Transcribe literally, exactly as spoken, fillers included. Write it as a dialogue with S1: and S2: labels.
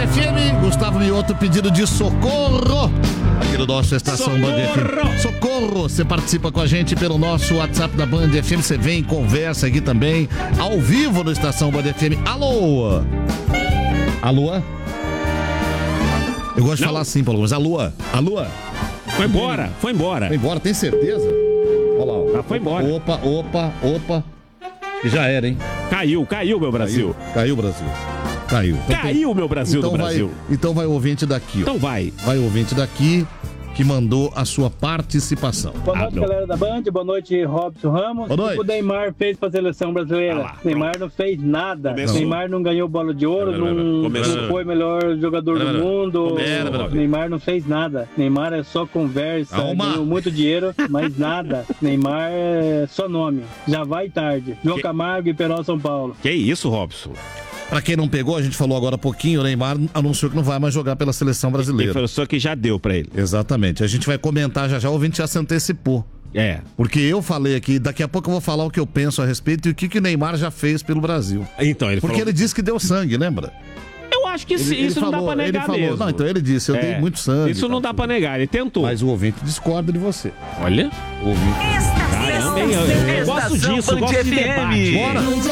S1: F M, Gustavo Mioto pedindo de socorro aqui no nosso Estação Band F M. Socorro! Você participa com a gente pelo nosso WhatsApp da Band F M, você vem, conversa aqui também, ao vivo no Estação Band F M. Alô? Alô? Eu gosto de Não. falar assim, Paulo, mas alô? Alô?
S2: Foi embora, foi embora.
S1: Foi embora, tem certeza? Olha lá. Ó.
S2: Ah, foi embora.
S1: Opa, opa, opa. E já era, hein?
S2: Caiu, caiu, meu Brasil.
S1: Caiu, caiu Brasil. Caiu. Então,
S2: caiu, meu Brasil
S1: então
S2: do Brasil.
S1: Vai, então vai o ouvinte daqui, ó.
S2: Então vai.
S1: Vai o ouvinte daqui que mandou a sua participação.
S3: Boa noite, ah, galera da Band. Boa noite, Robson Ramos.
S1: Boa noite.
S3: O Neymar fez pra seleção brasileira. Ah, Neymar não fez nada.
S2: Começou.
S3: Neymar não ganhou bola de ouro, não, não foi melhor jogador do mundo. Começou. Neymar não fez nada. Neymar é só conversa,
S1: Alma.
S3: ganhou muito dinheiro, mas nada. Neymar é só nome. Já vai tarde. João que... Camargo e Peró São Paulo.
S2: Que isso, Robson?
S1: Pra quem não pegou, a gente falou agora há pouquinho, o Neymar anunciou que não vai mais jogar pela seleção brasileira.
S2: Ele falou só que já deu pra ele.
S1: Exatamente. A gente vai comentar já já, o ouvinte já se antecipou.
S2: É.
S1: Porque eu falei aqui, daqui a pouco eu vou falar o que eu penso a respeito e o que, que o Neymar já fez pelo Brasil.
S2: Então, ele
S1: Porque
S2: falou...
S1: ele disse que deu sangue, lembra?
S2: Eu acho que isso,
S1: ele, ele
S2: isso
S1: falou,
S2: não dá pra negar
S1: ele falou,
S2: mesmo.
S1: Não, então ele disse, eu é, dei muito sangue.
S2: Isso não dá pra negar, ele tentou.
S1: Mas o ouvinte discorda de você.
S2: Olha.
S1: O ouvinte...
S2: Caramba, eu, eu, eu gosto disso, eu gosto de debate.
S1: Bora.